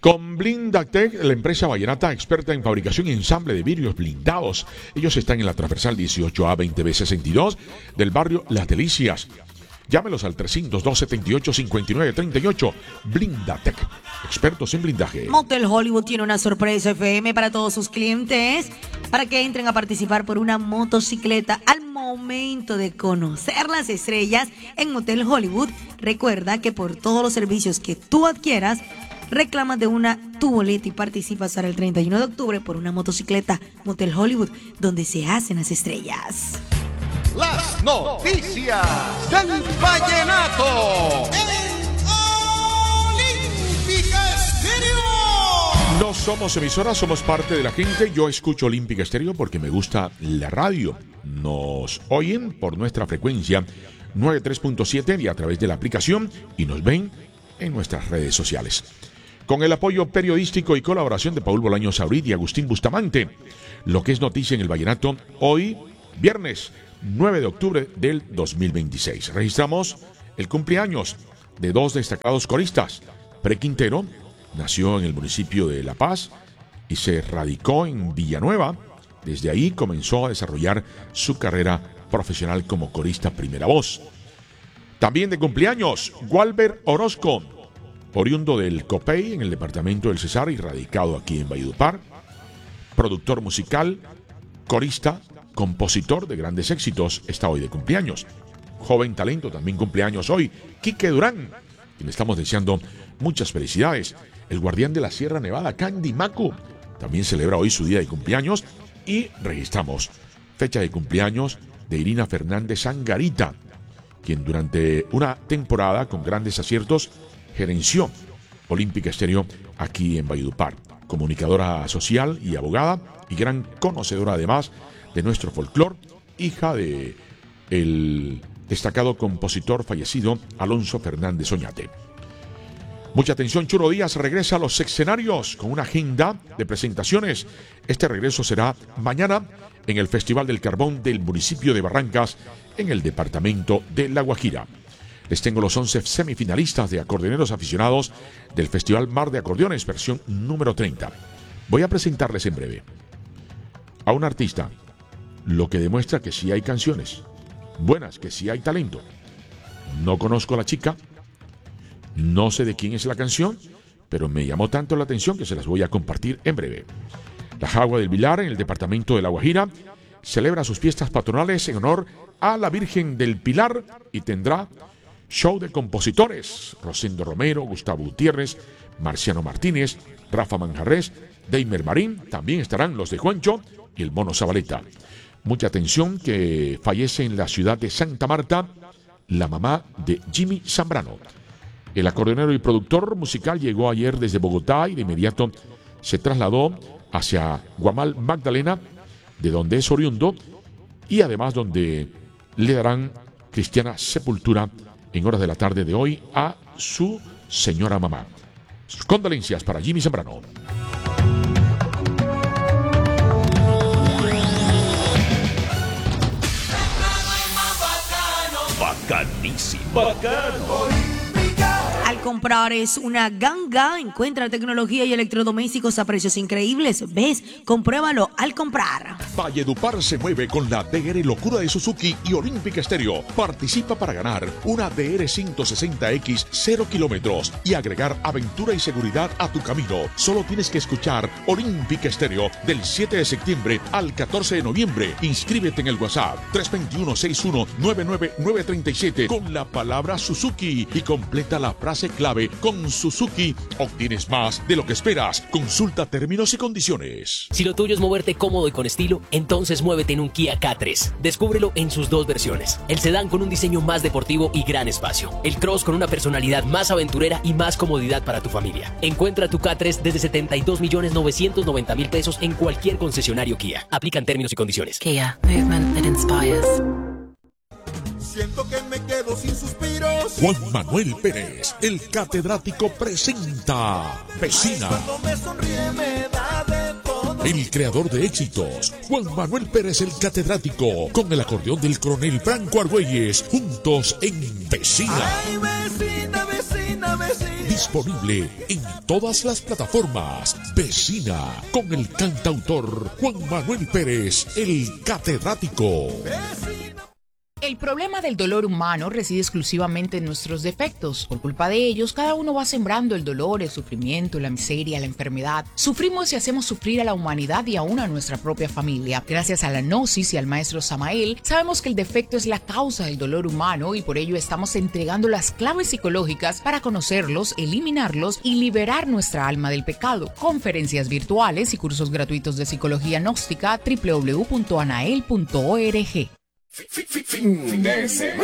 Con Blindatec, la empresa vallenata experta en fabricación y ensamble de vidrios blindados. Ellos están en la transversal 18A 20B62 del barrio Las Delicias. Llámelos al 302-78-5938. Blindatec, expertos en blindaje. Motel Hollywood tiene una sorpresa FM para todos sus clientes, para que entren a participar por una motocicleta al momento de conocer las estrellas en Motel Hollywood. Recuerda que por todos los servicios que tú adquieras, reclamas de una tu boleta y participas para el 31 de octubre por una motocicleta. Motel Hollywood, donde se hacen las estrellas. Las noticias del vallenato en Olímpica Estéreo. No somos emisoras, somos parte de la gente. Yo escucho Olímpica Estéreo porque me gusta la radio. Nos oyen por nuestra frecuencia 93.7 y a través de la aplicación, y nos ven en nuestras redes sociales. Con el apoyo periodístico y colaboración de Paul Bolaños Saurit y Agustín Bustamante, lo que es noticia en el vallenato hoy, viernes 9 de octubre del 2026. Registramos el cumpleaños de dos destacados coristas. Pre Quintero nació en el municipio de La Paz y se radicó en Villanueva. Desde ahí comenzó a desarrollar su carrera profesional como corista primera voz. También de cumpleaños, Walber Orozco, oriundo del Copey en el departamento del Cesar y radicado aquí en Valledupar. Productor musical, corista, compositor de grandes éxitos, está hoy de cumpleaños. Joven talento, también cumpleaños hoy, Quique Durán, quien estamos deseando muchas felicidades. El guardián de la Sierra Nevada, Candy Macu, también celebra hoy su día de cumpleaños. Y registramos fecha de cumpleaños de Irina Fernández Angarita, quien durante una temporada con grandes aciertos gerenció Olímpica Estéreo aquí en Valledupar. Comunicadora social y abogada y gran conocedora además de nuestro folclor, hija de el destacado compositor fallecido Alonso Fernández Oñate. Mucha atención, Churo Díaz regresa a los escenarios con una agenda de presentaciones. Este regreso será mañana en el Festival del Carbón del municipio de Barrancas, en el departamento de La Guajira. Les tengo los 11 semifinalistas de acordeoneros aficionados del Festival Mar de Acordeones, versión número 30. Voy a presentarles en breve a un artista, lo que demuestra que sí hay canciones buenas, que sí hay talento. No conozco a la chica, no sé de quién es la canción, pero me llamó tanto la atención que se las voy a compartir en breve. La Jagua del Vilar, en el departamento de La Guajira, celebra sus fiestas patronales en honor a la Virgen del Pilar y tendrá show de compositores: Rosendo Romero, Gustavo Gutiérrez, Marciano Martínez, Rafa Manjarres, Deimer Marín. También estarán los de Juancho y el Mono Zabaleta. Mucha atención, que fallece en la ciudad de Santa Marta la mamá de Jimmy Zambrano. El acordeonero y productor musical llegó ayer desde Bogotá y de inmediato se trasladó hacia Guamal, Magdalena, de donde es oriundo, y además donde le darán cristiana sepultura en horas de la tarde de hoy a su señora mamá. Sus condolencias para Jimmy Zambrano. Bacanísimo. Bacano. Al comprar es una ganga. Encuentra tecnología y electrodomésticos a precios increíbles. ¿Ves? Compruébalo al comprar. Valledupar se mueve con la DR Locura de Suzuki y Olímpica Estéreo. Participa para ganar una DR 160X 0 kilómetros y agregar aventura y seguridad a tu camino. Solo tienes que escuchar Olímpica Estéreo del 7 de septiembre al 14 de noviembre. Inscríbete en el WhatsApp 321-61-99937 con la palabra Suzuki y completa la frase clave con Suzuki. Obtienes más de lo que esperas. Consulta términos y condiciones. Si lo tuyo es moverte cómodo y con estilo, entonces muévete en un Kia K3. Descúbrelo en sus dos versiones: el sedán con un diseño más deportivo y gran espacio, el cross con una personalidad más aventurera y más comodidad para tu familia. Encuentra tu K3 desde 72.990.000 pesos en cualquier concesionario Kia. Aplican términos y condiciones. Kia, movement that inspires. Siento que me quedo sin suspiros. Juan Manuel Pérez, el catedrático, presenta Vecina. Cuando me sonríe me da de todo. El creador de éxitos, Juan Manuel Pérez, el catedrático, con el acordeón del coronel Franco Argüelles, juntos en Vecina. Ay, vecina, vecina, vecina. Disponible en todas las plataformas. Vecina, con el cantautor Juan Manuel Pérez, el catedrático. El problema del dolor humano reside exclusivamente en nuestros defectos. Por culpa de ellos, cada uno va sembrando el dolor, el sufrimiento, la miseria, la enfermedad. Sufrimos y hacemos sufrir a la humanidad y aún a nuestra propia familia. Gracias a la Gnosis y al maestro Samael, sabemos que el defecto es la causa del dolor humano y por ello estamos entregando las claves psicológicas para conocerlos, eliminarlos y liberar nuestra alma del pecado. Conferencias virtuales y cursos gratuitos de psicología gnóstica www.anael.org. Fin de semana.